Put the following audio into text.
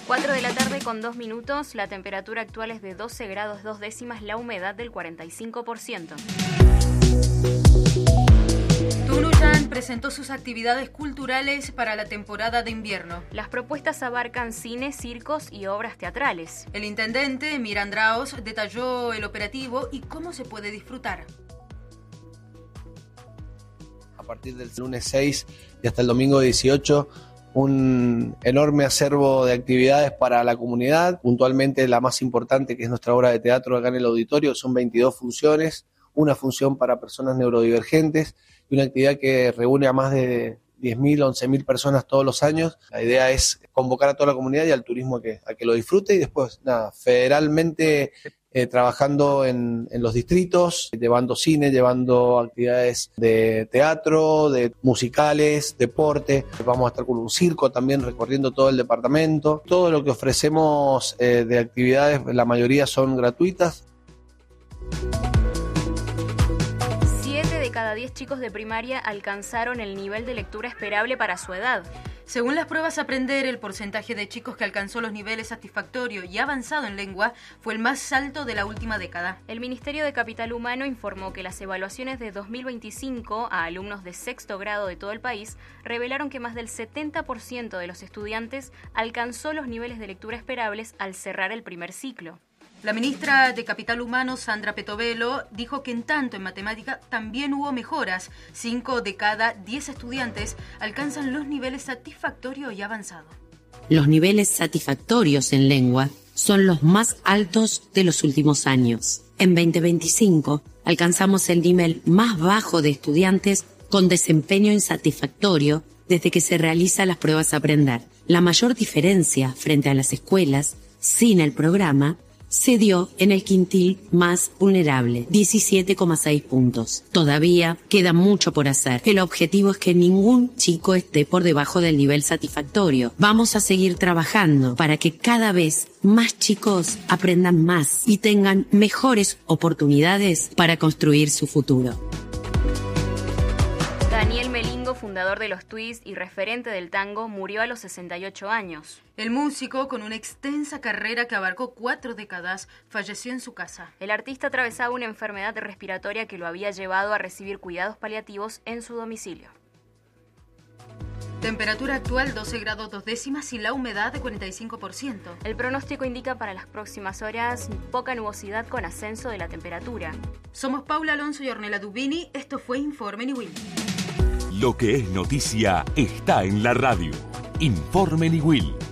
4 de la tarde con 2 minutos, la temperatura actual es de 12 grados 2 décimas, la humedad del 45%. Tunuyán presentó sus actividades culturales para la temporada de invierno. Las propuestas abarcan cine, circos y obras teatrales. El intendente Mirandraos detalló el operativo y cómo se puede disfrutar. A partir del lunes 6 y hasta el domingo 18, un enorme acervo de actividades para la comunidad, puntualmente la más importante, que es nuestra obra de teatro acá en el auditorio. Son 22 funciones, una función para personas neurodivergentes y una actividad que reúne a más de 10.000, 11.000 personas todos los años. La idea es convocar a toda la comunidad y al turismo a que lo disfrute, y después, federalmente trabajando en los distritos, llevando cine, llevando actividades de teatro, de musicales, deporte. Vamos a estar con un circo también recorriendo todo el departamento. Todo lo que ofrecemos de actividades, la mayoría son gratuitas. 7 de cada 10 chicos de primaria alcanzaron el nivel de lectura esperable para su edad. Según las pruebas Aprender, el porcentaje de chicos que alcanzó los niveles satisfactorio y avanzado en lengua fue el más alto de la última década. El Ministerio de Capital Humano informó que las evaluaciones de 2025 a alumnos de sexto grado de todo el país revelaron que más del 70% de los estudiantes alcanzó los niveles de lectura esperables al cerrar el primer ciclo. La ministra de Capital Humano, Sandra Petovelo, dijo que en tanto en matemática también hubo mejoras. 5 de cada 10 estudiantes alcanzan los niveles satisfactorio y avanzado. Los niveles satisfactorios en lengua son los más altos de los últimos años. En 2025 alcanzamos el nivel más bajo de estudiantes con desempeño insatisfactorio desde que se realizan las pruebas Aprender. La mayor diferencia frente a las escuelas sin el programa se dio en el quintil más vulnerable, 17,6 puntos. Todavía queda mucho por hacer. El objetivo es que ningún chico esté por debajo del nivel satisfactorio. Vamos a seguir trabajando para que cada vez más chicos aprendan más y tengan mejores oportunidades para construir su futuro. Daniel Melingo, fundador de los Twist y referente del tango, murió a los 68 años. El músico, con una extensa carrera que abarcó 4 décadas, falleció en su casa. El artista atravesaba una enfermedad respiratoria que lo había llevado a recibir cuidados paliativos en su domicilio. Temperatura actual 12 grados 2 décimas y la humedad de 45%. El pronóstico indica para las próximas horas poca nubosidad con ascenso de la temperatura. Somos Paula Alonso y Ornella Dubini. Esto fue Informe Niwil. Lo que es noticia está en la radio. Informe Niwil.